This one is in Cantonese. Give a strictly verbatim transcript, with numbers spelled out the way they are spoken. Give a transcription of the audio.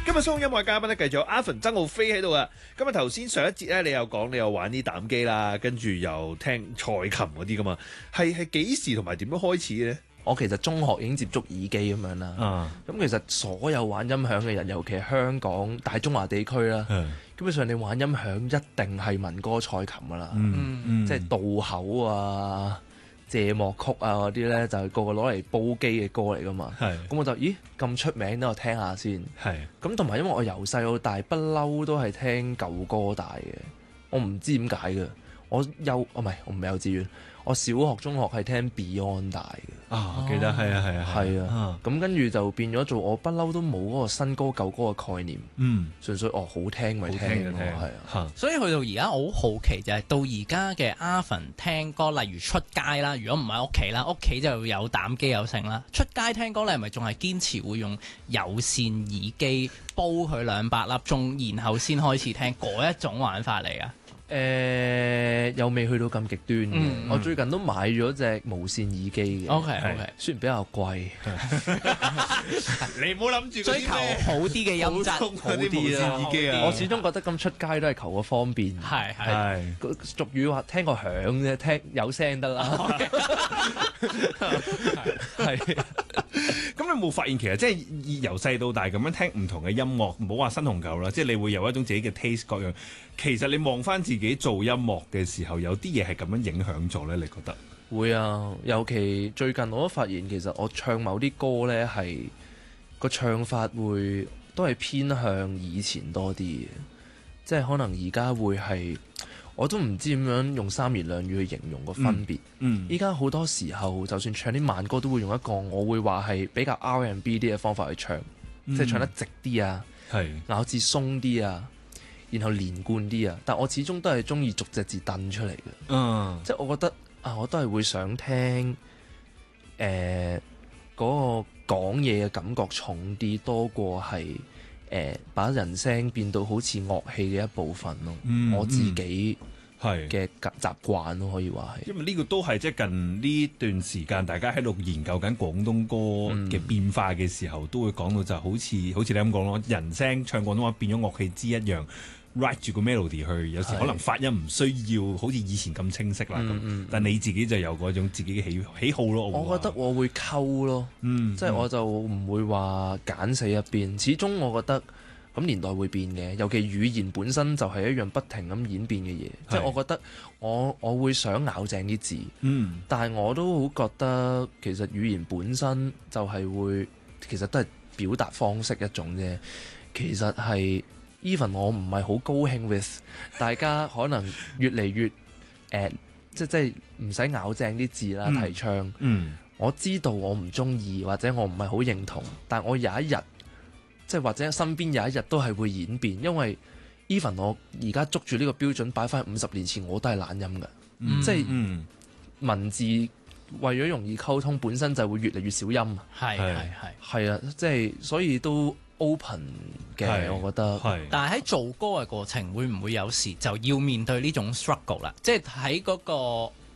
今日鬆音樂嘉賓咧，繼續有阿芬曾浩飛喺度啊！今日頭先上一節咧，你又講你又玩啲膽機啦，跟住又聽蔡琴嗰啲噶嘛，係係幾時同埋點樣開始嘅咧？ 我其實中學已經接觸耳機咁樣啦。咁、 啊、 其實所有玩音響嘅人，尤其係香港大中華地區啦， 嗯、 基本上你玩音響一定係民歌蔡琴噶啦， 嗯嗯、 即係渡口啊、謝幕曲啊嗰啲咧，就係個個攞嚟煲機嘅歌嚟噶嘛。咁我就咦咁出名，等我聽下先。咁同埋因為我由細到大不嬲都係聽舊歌大嘅，我唔知點解嘅。我幼哦唔係我唔係幼稚園，我小學中學係聽 Beyond 大嘅。 啊，記得係啊係啊係啊。咁跟住就變咗做我不嬲都冇嗰個新歌舊歌嘅概念。嗯，純粹哦好聽咪聽咯，係啊。 所以去到而家我好好奇就係到而家嘅阿芬聽歌，例如出街啦，如果唔喺屋企啦，屋企就有膽機有剩啦。出街聽歌你係咪仲係堅持會用有線耳機煲佢兩百粒鐘，然後先開始聽嗰一種玩法嚟啊？ 誒、呃、又未去到咁極端嘅， 嗯嗯、 我最近都買咗隻無線耳機嘅。 O K O K， 雖然比較貴， 你唔好諗住追求好啲嘅音質， 好啲無線耳機啊！ 我始終覺得咁出街都係求個方便。 係係俗語話聽個響啫，聽有聲得啦。係。 咁你有冇發現其實即係由細到大咁樣聽唔同嘅音樂，唔好話新同舊啦，即係你會有一種自己嘅 taste 各樣。其實你望翻自己做音樂嘅時候，有啲嘢係咁樣影響咗咧？你覺得？ 會啊，尤其最近我都發現，其實我唱某啲歌咧係個唱法會都係偏向以前多啲嘅，即係可能而家會係。我都唔知點樣用三言兩語去形容個分別。嗯，依家好多時候，就算唱啲慢歌，都會用一個我會話係比較 R and B 啲嘅方法去唱，嗯、即係唱得直啲啊，是咬字鬆啲啊，然後連貫啲啊。但我始終都係中意逐隻字掟出嚟嘅。嗯，即係我覺得啊，我都係會想聽誒嗰、呃嗰個講嘢嘅感覺重啲，多過係誒、呃、把人聲變到好似樂器嘅一部分咯。嗯、我自己。嗯係嘅習慣咯，可以話係。因為呢個都係即係近呢段時間，大家喺度研究緊廣東歌嘅變化嘅時候，嗯、都會講到就好似好似你咁講咯，人聲唱廣東話變咗樂器之一樣 write 住個 melody 去，有時可能發音唔需要好似以前咁清晰啦。咁、嗯，但你自己就有嗰種自己嘅喜喜好咯。我，我覺得我會溝咯，嗯、即係我就唔會話揀死一邊。始終我覺得。咁年代會變嘅，尤其語言本身就係一樣不停咁演變嘅嘢。即係我覺得我我會想咬正啲字，嗯，但係我都好覺得其實語言本身就係會，其實都係表達方式一種啫。其實係 even 我唔係好高興 with 大家可能越嚟越誒、呃，即即係唔使咬正啲字啦，嗯、提倡。嗯，我知道我唔中意或者我唔係好認同，但我有一日。即係或者身邊有一日都係會演變，因為 even 我而家捉住呢個標準擺翻五十年前，我都係懶音㗎。嗯、即係、嗯、文字為咗容易溝通，本身就會越嚟越少音。係係係係啊！即係所以都 open 嘅，我覺得。 但係喺做歌嘅過程，會唔會有時就要面對呢種 struggle 啦？即係喺嗰個